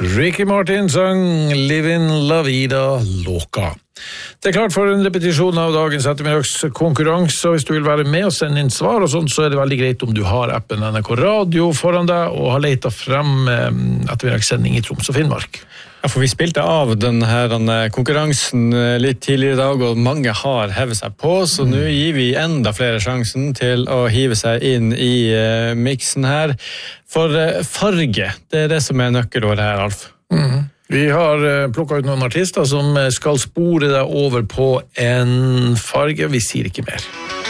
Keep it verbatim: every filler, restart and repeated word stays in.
Ricky Martin sang Livin' La Vida Loca. Det er klart for en repetisjon av dagens ettermiddags konkurranse, og hvis du vil være med og sende inn svar og sånt, så er det veldig greit om du har appen N R K Radio foran deg og har letet frem ettermiddagssending i Troms og Finnmark. Ja, for vi spilte av denne her konkurransen litt tidligere i dag, og mange har hevet seg på, så mm. nå gir vi enda flere sjansen til å hive seg inn i uh, mixen her. For uh, farge, det er det som er nøkkelordet her, Alf. Mm. Vi har uh, plukket ut noen artister som skal spore deg over på en farge. Vi sier ikke mer.